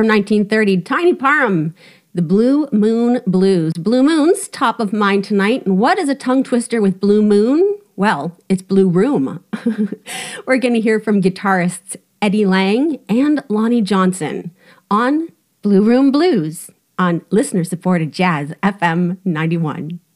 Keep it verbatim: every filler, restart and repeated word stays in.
From nineteen thirty, Tiny Parham, the Blue Moon Blues. Blue Moon's top of mind tonight. And what is a tongue twister with Blue Moon? Well, it's Blue Room. We're going to hear from guitarists Eddie Lang and Lonnie Johnson on Blue Room Blues on listener-supported Jazz F M ninety-one.